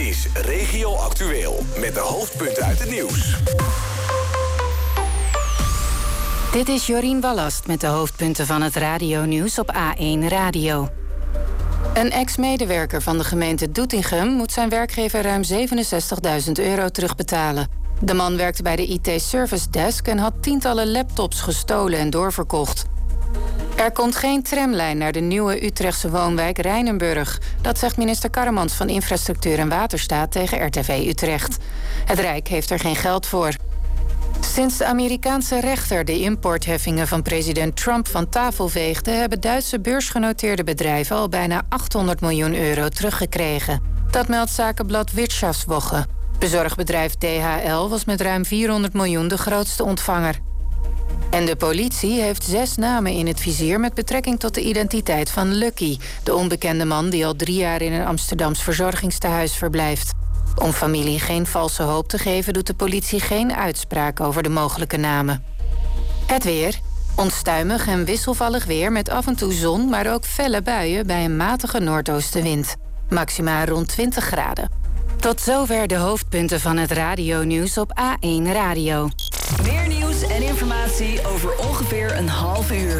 is Regio Actueel met de hoofdpunten uit het nieuws. Dit is Jorien Wallast met de hoofdpunten van het radionieuws op A1 Radio. Een ex-medewerker van de gemeente Doetinchem moet zijn werkgever ruim €67.000 terugbetalen. De man werkte bij de IT Service Desk en had tientallen laptops gestolen en doorverkocht. Er komt geen tramlijn naar de nieuwe Utrechtse woonwijk Rijnenburg. Dat zegt minister Karremans van Infrastructuur en Waterstaat tegen RTV Utrecht. Het Rijk heeft er geen geld voor. Sinds de Amerikaanse rechter de importheffingen van president Trump van tafel veegde, hebben Duitse beursgenoteerde bedrijven al bijna €800 miljoen teruggekregen. Dat meldt zakenblad Wirtschaftswoche. Bezorgbedrijf DHL was met ruim €400 miljoen de grootste ontvanger. En de politie heeft 6 namen in het vizier met betrekking tot de identiteit van Lucky, de onbekende man die al 3 jaar in een Amsterdams verzorgingstehuis verblijft. Om familie geen valse hoop te geven, doet de politie geen uitspraak over de mogelijke namen. Het weer. Onstuimig en wisselvallig weer met af en toe zon, maar ook felle buien bij een matige noordoostenwind. Maxima rond 20 graden. Tot zover de hoofdpunten van het radionieuws op A1 Radio. Meer nieuws en informatie over ongeveer een half uur.